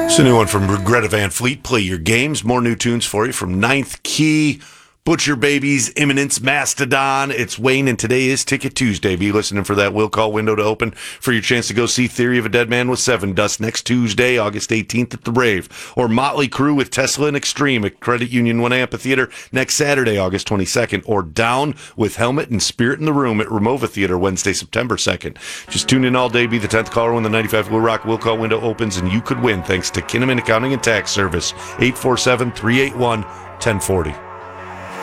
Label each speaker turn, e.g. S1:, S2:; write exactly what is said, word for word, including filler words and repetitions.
S1: It's a new one from Greta Van Fleet. Play your games. More new tunes for you from Ninth Key, Butcher Babies, Imminence, Mastodon. It's Wayne, and today is Ticket Tuesday. Be listening for that will call window to open for your chance to go see Theory of a Dead Man with Seven Dust next Tuesday, August eighteenth at the Rave. Or Motley Crue with Tesla and Extreme at Credit Union One Amphitheater next Saturday, August twenty-second. Or Down with Helmet and Spirit in the Room at Ramova Theater Wednesday, September second. Just tune in all day. Be the tenth caller when the ninety-five Will Rock will call window opens, and you could win thanks to Kinnaman Accounting and Tax Service. eight four seven, three eight one, one oh four oh.